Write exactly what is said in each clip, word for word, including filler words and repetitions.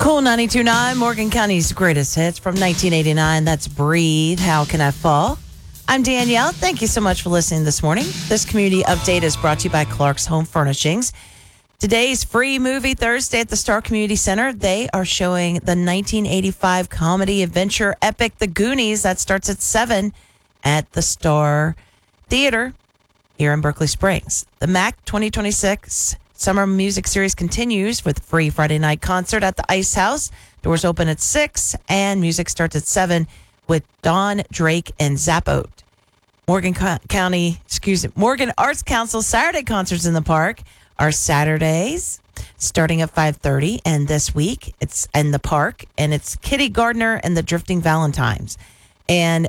Cool ninety-two point nine, Morgan County's greatest hits from nineteen eighty-nine. That's Breathe, How Can I Fall? I'm Danielle. Thank you so much for listening this morning. This community update is brought to you by Clark's Home Furnishings. Today's free movie Thursday at the Star Community Center. They are showing the nineteen eighty-five comedy adventure epic The Goonies. That starts at seven at the Star Theater here in Berkeley Springs. The M A C twenty twenty-six Summer Music Series continues with free Friday night concert at the Ice House. Doors open at six and music starts at seven with Don Drake and Zappo. Morgan Co- County, excuse me, Morgan Arts Council Saturday concerts in the park are Saturdays starting at five thirty, and this week it's in the park, and it's Kitty Gardner and the Drifting Valentines. And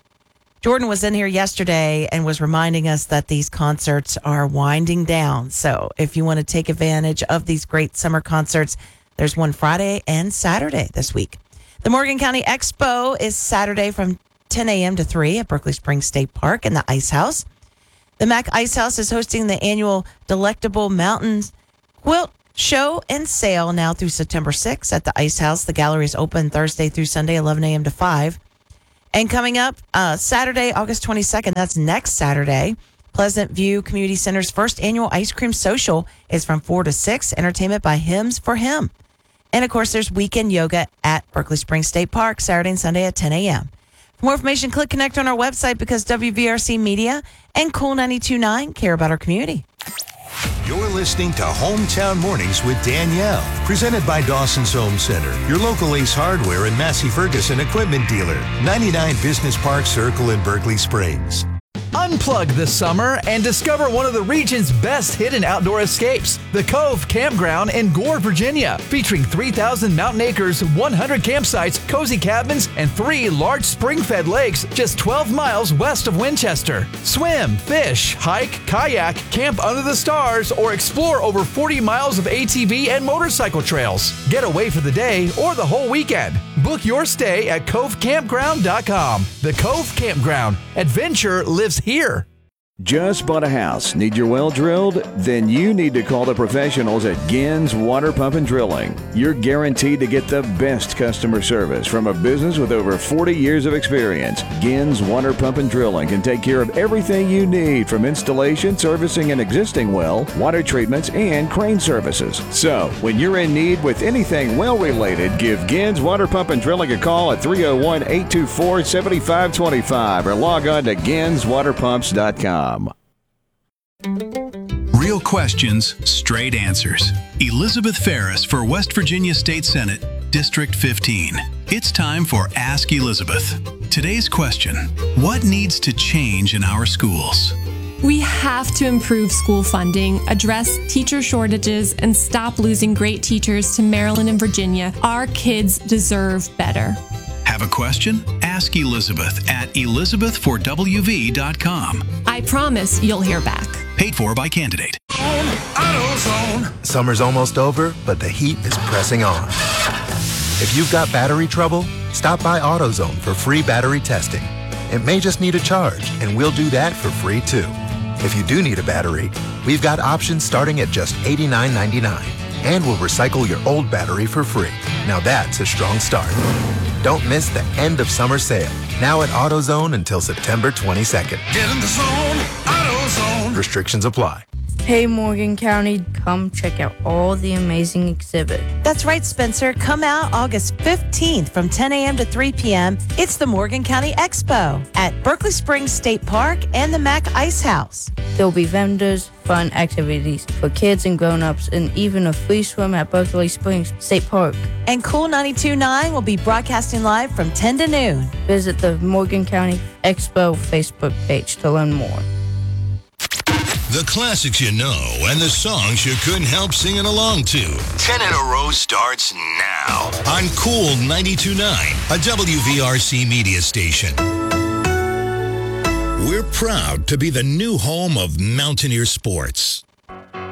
Jordan was in here yesterday and was reminding us that these concerts are winding down. So if you want to take advantage of these great summer concerts, there's one Friday and Saturday this week. The Morgan County Expo is Saturday from ten a.m. to three at Berkeley Springs State Park in the Ice House. The M A C Ice House is hosting the annual Delectable Mountains Quilt Show and Sale now through September sixth at the Ice House. The gallery is open Thursday through Sunday, eleven a.m. to five. And coming up uh, Saturday, August twenty-second, that's next Saturday, Pleasant View Community Center's first annual ice cream social is from four to six, entertainment by Hymns for Him. And, of course, there's weekend yoga at Berkeley Springs State Park Saturday and Sunday at ten a.m. For more information, click connect on our website because W V R C Media and Cool ninety-two point nine care about our community. You're listening to Hometown Mornings with Danielle, presented by Dawson's Home Center, your local Ace Hardware and Massey Ferguson equipment dealer, ninety-nine Business Park Circle in Berkeley Springs. Unplug this summer and discover one of the region's best hidden outdoor escapes, the Cove Campground in Gore, Virginia, featuring three thousand mountain acres, one hundred campsites, cozy cabins, and three large spring-fed lakes just twelve miles west of Winchester. Swim, fish, hike, kayak, camp under the stars, or explore over forty miles of A T V and motorcycle trails. Get away for the day or the whole weekend. Book your stay at cove campground dot com. The Cove Campground. Adventure lives here. Just bought a house? Need your well drilled? Then you need to call the professionals at Gins Water Pump and Drilling. You're guaranteed to get the best customer service from a business with over forty years of experience. Gins Water Pump and Drilling can take care of everything you need, from installation, servicing an existing well, water treatments, and crane services. So, when you're in need with anything well-related, give Gins Water Pump and Drilling a call at three oh one, eight two four, seven five two five or log on to gins water pumps dot com. Real questions, straight answers. Elizabeth Ferris for West Virginia State Senate, District fifteen. It's time for Ask Elizabeth. Today's question: what needs to change in our schools? We have to improve school funding, address teacher shortages, and stop losing great teachers to Maryland and Virginia. Our kids deserve better. Have a question? Ask Elizabeth at elizabeth for w v dot com. I promise you'll hear back. Paid for by Candidate. AutoZone. Summer's almost over, but the heat is pressing on. If you've got battery trouble, stop by AutoZone for free battery testing. It may just need a charge, and we'll do that for free too. If you do need a battery, we've got options starting at just eighty-nine ninety-nine, and we'll recycle your old battery for free. Now that's a strong start. Don't miss the end of summer sale, now at AutoZone until September twenty-second. Get in the zone, AutoZone. Restrictions apply. Hey, Morgan County, come check out all the amazing exhibit. That's right, Spencer. Come out August fifteenth from ten a.m. to three p.m. It's the Morgan County Expo at Berkeley Springs State Park and the M A C Ice House. There'll be vendors, fun activities for kids and grown-ups, and even a free swim at Berkeley Springs State Park. And Cool ninety-two point nine will be broadcasting live from ten to noon. Visit the Morgan County Expo Facebook page to learn more. The classics you know and the songs you couldn't help singing along to. Ten in a row starts now on Cool ninety-two point nine, a W V R C media station. We're proud to be the new home of Mountaineer Sports.